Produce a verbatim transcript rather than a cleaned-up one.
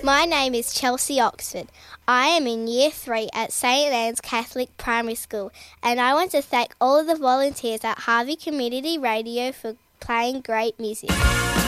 My name is Chelsea Oxford. I am in Year three at Saint Anne's Catholic Primary School, and I want to thank all of the volunteers at Harvey Community Radio for playing great music.